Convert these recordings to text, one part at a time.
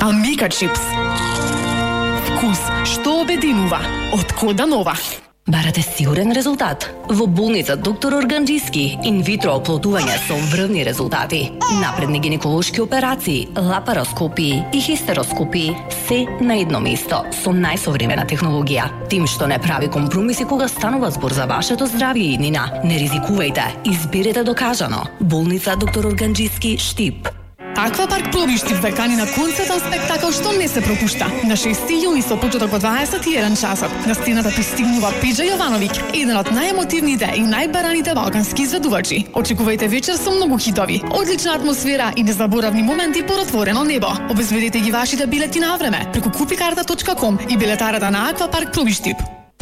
Амика чипс. Вкус што обединува од Кода Нова. Барате сигурен резултат? Во болница доктор Органџиски инвитро оплодување со врвни резултати, напредни гинеколошки операции, лапароскопии и хистероскопии, се на едно место со најсовремена технологија. Тим што не прави компромиси кога станува збор за вашето здравје и иднина. Не ризикувајте, изберете докажано. Болница доктор Органџиски, Штип. Аквапарк Пловиштип ве кани на концертен спектакл што не се пропушта. На 6 јуни со почеток од 21 часот на сцената пристигнува Пеџа Јовановиќ, еден од најемотивните и најбараните балкански изведувачи. Очекувајте вечер со многу хитови, одлична атмосфера и незаборавни моменти под отворено небо. Обезбедете ги вашите билети на време преку kupikarta.com и билетарата на Аквапарк Пловиштип.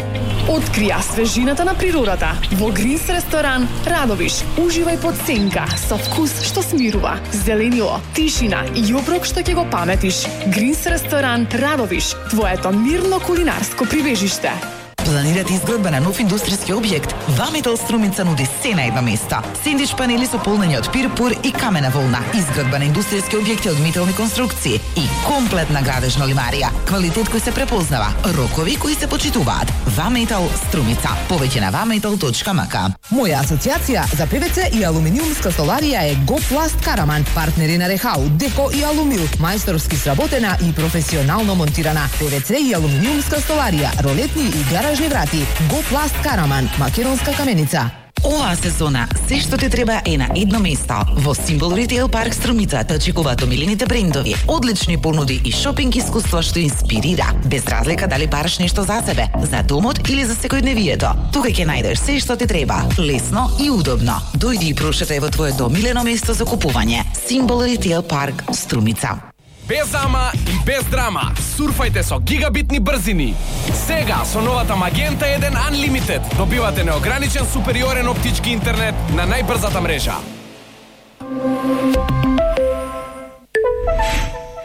Открија свежината на природата во Гринс ресторан Радовиш. Уживај под сенка со вкус што смирува, зеленило, тишина и оброк што ќе го паметиш. Гринс ресторан Радовиш, твоето мирно кулинарско прибежиште. Планирате изградба на нов индустријски објект? Ваметал Струмица нуди се на едно место. Сендвич панели со полнење од пирпур и камена волна, изградба на индустријски објекти од метални конструкции и комплетна градежна лимарија. Квалитет кој се препознава, рокови кои се почитуваат. Ваметал Струмица. Повеќе на vametal.mk. Моја асоциација за ПВЦ и алуминиумска столарија е Гопласт Караман, партнери на Рехау, Деко и Алумил, мајсторски сработена и професионално монтирана. ПВЦ и алуминиумска столарија, ролетни и гаражни врати. Гопласт Караман, македонска каменица. Оваа сезона се што ти треба е на едно место. Во Симбол Ритейл Парк Струмица те очекуваат омилените брендови, одлични понуди и шопинг искуство што инспирира, без разлика дали бараш нешто за себе, за домот или за секојдневието. Тука ќе најдеш се што ти треба, лесно и удобно. Дојди и прошетај во твоето омилено место за купување. Симбол Ритейл Парк Струмица. Без ама и без драма, сурфајте со гигабитни брзини. Сега со новата Magenta 1 Unlimited добивате неограничен супериорен оптички интернет на најбрзата мрежа.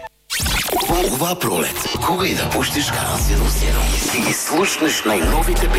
Оваа пролет, кога и да пуштиш Канал 7 и си ги слушнеш најновите